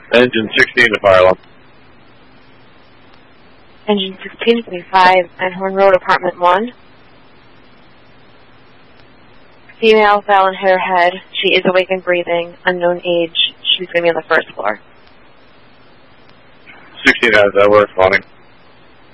Engine 16 to fire alarm. Engine 16 to 5, Einhorn Road, apartment 1. Female fell and hit her head. She is awake and breathing. Unknown age. She's going to be on the first floor. 16 has that works, Lonnie.